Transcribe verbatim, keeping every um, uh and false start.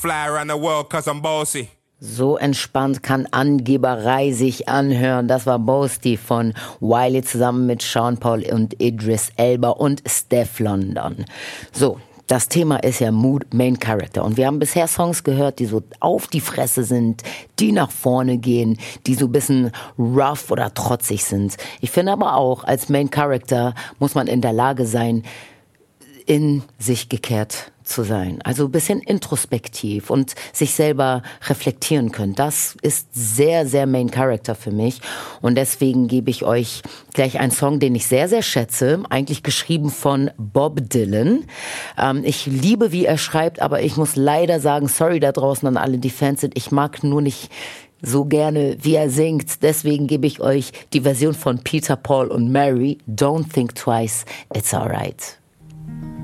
Fly around the world cause I'm bossy. So entspannt kann Angeberei sich anhören. Das war Boasty von Wiley zusammen mit Sean Paul und Idris Elba und Steph London. So, das Thema ist ja Mood, Main Character. Und wir haben bisher Songs gehört, die so auf die Fresse sind, die nach vorne gehen, die so ein bisschen rough oder trotzig sind. Ich finde aber auch, als Main Character muss man in der Lage sein, in sich gekehrt zu sein. Also ein bisschen introspektiv und sich selber reflektieren können. Das ist sehr, sehr Main Character für mich. Und deswegen gebe ich euch gleich einen Song, den ich sehr, sehr schätze. Eigentlich geschrieben von Bob Dylan. Ähm, ich liebe, wie er schreibt, aber ich muss leider sagen, sorry da draußen an alle, die Fans sind. Ich mag nur nicht so gerne, wie er singt. Deswegen gebe ich euch die Version von Peter, Paul und Mary. Don't think twice, it's alright.